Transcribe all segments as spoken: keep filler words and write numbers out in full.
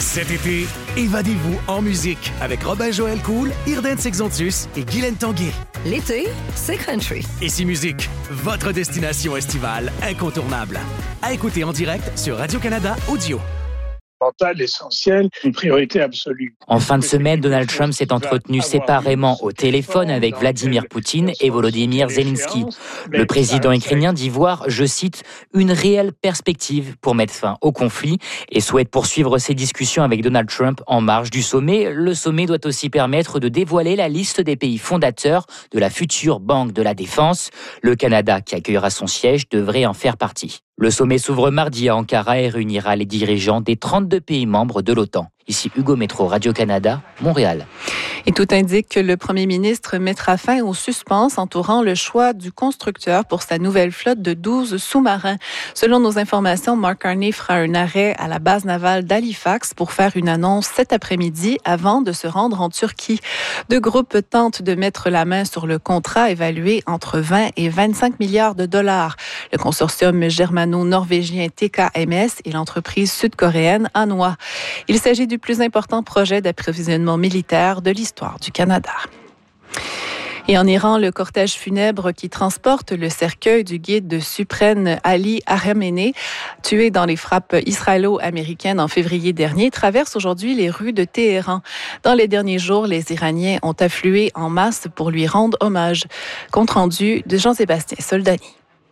Cet été, évadez-vous en musique avec Robin-Joël Cool, Irden Sexontus et Guylaine Tanguay. L'été, c'est country. Ici Musique, votre destination estivale incontournable. À écouter en direct sur Radio-Canada Audio. Essentiel, une priorité absolue. En fin de semaine, Donald Trump s'est entretenu séparément au téléphone avec Vladimir Poutine et Volodymyr Zelensky. Le président ukrainien dit voir, je cite, une réelle perspective pour mettre fin au conflit et souhaite poursuivre ses discussions avec Donald Trump en marge du sommet. Le sommet doit aussi permettre de dévoiler la liste des pays fondateurs de la future Banque de la Défense. Le Canada, qui accueillera son siège, devrait en faire partie. Le sommet s'ouvre mardi à Ankara et réunira les dirigeants des trente-deux pays membres de l'OTAN. Ici Hugo Métro, Radio-Canada, Montréal. Et tout indique que le premier ministre mettra fin au suspense entourant le choix du constructeur pour sa nouvelle flotte de douze sous-marins. Selon nos informations, Mark Carney fera un arrêt à la base navale d'Halifax pour faire une annonce cet après-midi avant de se rendre en Turquie. Deux groupes tentent de mettre la main sur le contrat évalué entre vingt et vingt-cinq milliards de dollars. Le consortium germano-norvégien T K M S et l'entreprise sud-coréenne Hanwha. Il s'agit du plus important projet d'approvisionnement militaire de l'histoire du Canada. Et en Iran, le cortège funèbre qui transporte le cercueil du guide suprême Ali Khamenei, tué dans les frappes israélo-américaines en février dernier, traverse aujourd'hui les rues de Téhéran. Dans les derniers jours, les Iraniens ont afflué en masse pour lui rendre hommage. Compte rendu de Jean-Sébastien Soldani.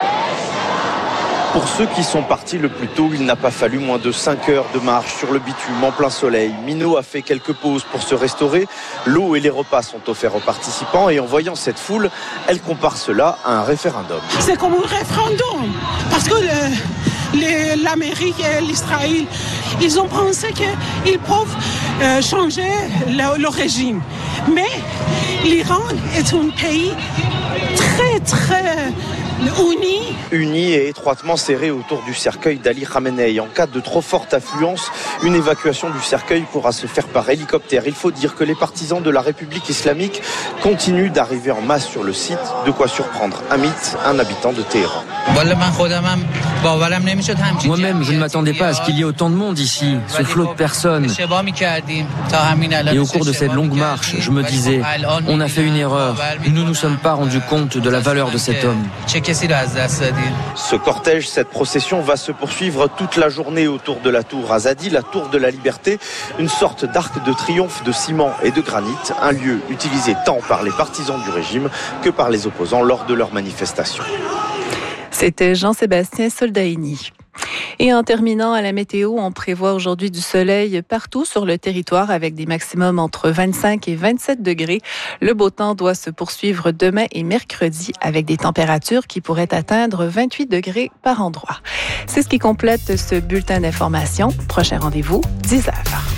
Pour ceux qui sont partis le plus tôt, il n'a pas fallu moins de cinq heures de marche sur le bitume en plein soleil. Minot a fait quelques pauses pour se restaurer. L'eau et les repas sont offerts aux participants et en voyant cette foule, elle compare cela à un référendum. C'est comme un référendum parce que le, le, l'Amérique et l'Israël, ils ont pensé qu'ils peuvent euh, changer le, le régime. Mais l'Iran est un pays très très Unis. Unis et étroitement serrés autour du cercueil d'Ali Khamenei. En cas de trop forte affluence, une évacuation du cercueil pourra se faire par hélicoptère. Il faut dire que les partisans de la République islamique continuent d'arriver en masse sur le site, de quoi surprendre Amit, un habitant de Téhéran. Moi-même, je ne m'attendais pas à ce qu'il y ait autant de monde ici, ce flot de personnes. Et au cours de cette longue marche, je me disais, on a fait une erreur. Nous ne nous sommes pas rendus compte de la valeur de cet homme. Ce cortège, cette procession va se poursuivre toute la journée autour de la tour Azadi, la tour de la liberté, une sorte d'arc de triomphe de ciment et de granit, un lieu utilisé tant par les partisans du régime que par les opposants lors de leurs manifestations. C'était Jean-Sébastien Soldaini. Et en terminant à la météo, on prévoit aujourd'hui du soleil partout sur le territoire avec des maximums entre vingt-cinq et vingt-sept degrés. Le beau temps doit se poursuivre demain et mercredi avec des températures qui pourraient atteindre vingt-huit degrés par endroit. C'est ce qui complète ce bulletin d'information. Prochain rendez-vous, dix heures.